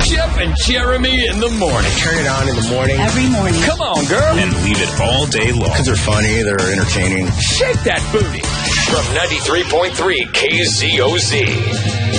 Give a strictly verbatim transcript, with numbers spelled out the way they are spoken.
Jeff and Jeremy in the morning. Turn it on in the morning. Every morning. Come on, girl. And leave it all day long. Because they're funny, they're entertaining. Shake that booty. From ninety-three point three K Z O Z.